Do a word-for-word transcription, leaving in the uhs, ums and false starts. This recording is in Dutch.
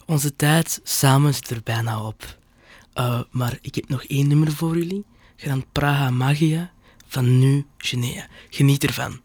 Onze tijd samen zit er bijna op. Uh, maar ik heb nog één nummer voor jullie. Grand Praha Magia van Nu Genea. Geniet ervan.